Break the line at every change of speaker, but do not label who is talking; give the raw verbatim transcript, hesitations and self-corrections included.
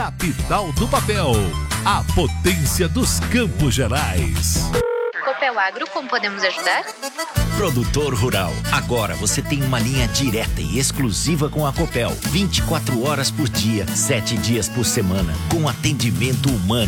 capital do papel, a potência dos Campos Gerais.
Copel Agro, como podemos ajudar?
Produtor rural, agora você tem uma linha direta e exclusiva com a Copel, vinte e quatro horas por dia, sete dias por semana, com atendimento humano